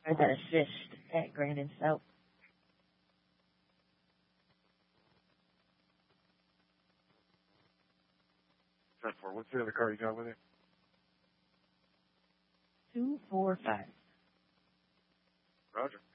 Or that assist at Grand and South. 10-4. What's the other car you got with you? 245. Roger.